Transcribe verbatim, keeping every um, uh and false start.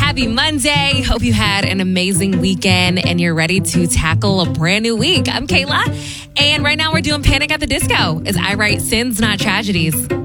Happy Monday. Hope you had an amazing weekend and you're ready to tackle a brand new week. I'm Kayla, and right now we're doing Panic at the Disco as I write sins, not tragedies.